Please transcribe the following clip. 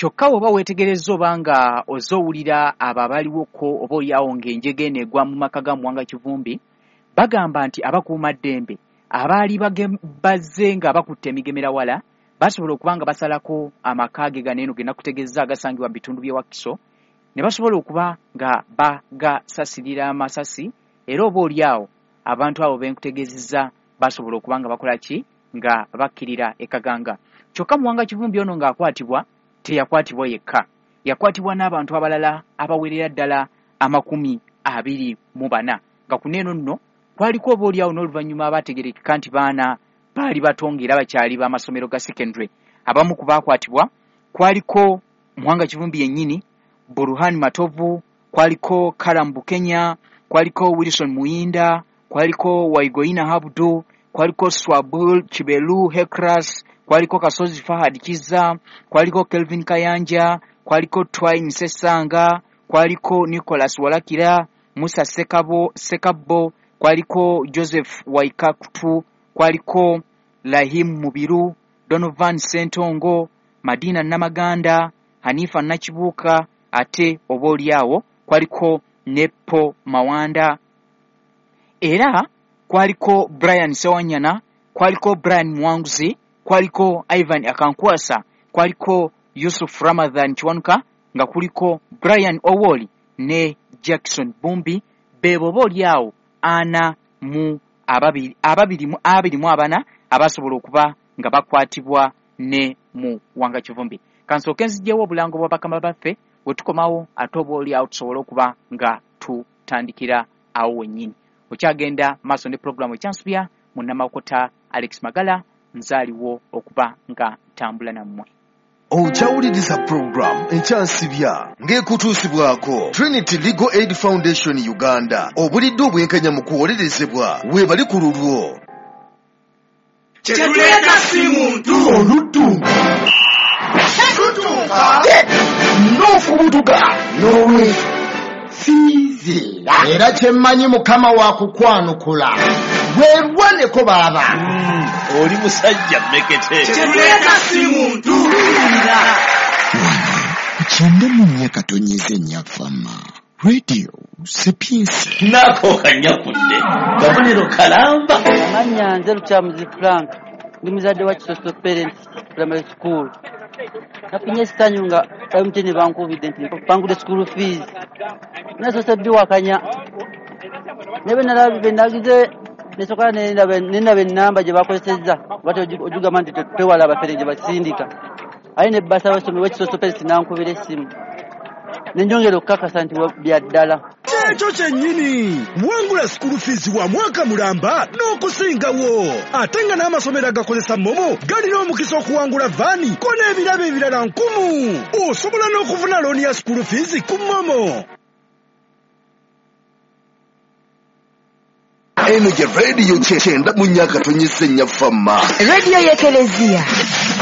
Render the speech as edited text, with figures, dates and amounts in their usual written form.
kyokka oba weetegerezza oba nga ozowulira abo abaliwoko oba olyawo ng'enjege negwa mu maka ga Muwanga Kivumbi bagamba nti abakuumaddembe abaali bazze nga bakutte emigemerawala basobola okuba nga basalako amaka ge ganeeno ge nakutegeeza agasangibwa mu bitundu by'e Wakiso ne basobola okuba nga bagasasirira amasasi era oba olyawo abantu abo benkutegeezezza basobola okuba nga bakola ki nga bakkirira e Kaganga. Kyokka Muwanga Kivumbi ono ng'akwatibwa teyakwatibwa yekka, yakwatibwa n'abantu abalala abawerera ddala 24 nga kuneeno nno kwaliko oba olyawo n'oluvannyuma abategerekeka nti baana baali batonga era bakyali b'amasomero ga secondary. Abamu ku baakwatibwa kwaliko Muwanga Kivumbi yennyini, Burhan Matovu, kwaliko Karam Bukenya, kwaliko Wilson Muyinda, kwaliko Waigoina Abdu, kwaliko Swabul Kibelu Hekras, kwaliko Kasozi Fahad Kiza, kwaliko Kelvin Kayanja, kwaliko Twine Sesanga, kwaliko Nicholas Walakira, Musa Sekabo, kwaliko Joseph Waikakutu, kwaliko Lahim Mubiru, Donovan Sentongo, Madina Namaganda, Hanifa Nakibuka, ate oba olyawo kwaliko Nepo Mawanda, era kwaliko Brian Sewanyana, kwaliko Brian Mwanguzi, kwaliko Ivan Akankwasa, kwaliko Yusuf Ramadhan Chwanuka, nga kuliko Brian Owoli ne Jackson Bumbi. Bebo olyawo 24 abasobola okuba nga bakwatibwa ne Muwanga Kivumbi. Kansooke nzijjewo obulango bwa bakama baffe bwe tukomawo ate oba olyawo tusobole okuba nga tutandikira awo wennyini. Okyagenda maaso ne pulogulaamu ekyansubya munnamakota Alex Magala nzaaliwo okuba nga ntambula nammwe. Okyawuliriza pulogulaamu ekyansibya ng'ekutuusibwako Trinity Legal Aid Foundation Uganda. Obulidde obwenkanya mu kuwolerezebwa weebali ku lulwo. Kyetuleeta si muntu oludduka n'ofubutuka n'olwefiizira era kyemmanyi Mukama wa kukwanukula weerwaneko baaba. Oli musajja mmekete. Kyetuleeta si muntu Kyenda mu myaka tonyize nnyafama Radio Sapiensi Nako kanyakudde Gavuniro Kalamba. Amanya nze Lukyamuzi Frank ndi muzadde wa Kisoso Parents Primary School. Nafunye essanyu nga MTN bankubidde nti bangudde school fees. Nasoose biwakanya nebe nalabibe nagize nesokola nendaba ennamba gye bakozesezza bate ojugamba nti twewala abafere gye basindika aye ne bbasa basomi w'Ekisoso Parents nankubira essimu nenjongera okukakasa nti bya ddala. Ekyo kyennyini wangula school fees wa mwaka mulamba n'okusingawo ate nga n'amasomero agakozesa momo galina omukisa okuwangula vaani ko n'ebirabo ebirala 1000. Osobola n'okufuna looni ya school fees ku momo. Eno gye Radio 90 mu myaka tonyize nnyafama. Radio y'Ekelezia.